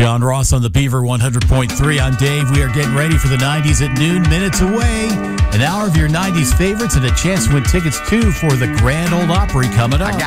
John Ross on the Beaver 100.3. I'm Dave. We are getting ready for the 90s at noon, minutes away. An hour of your 90s favorites and a chance to win tickets, too, for the Grand Ole Opry coming up.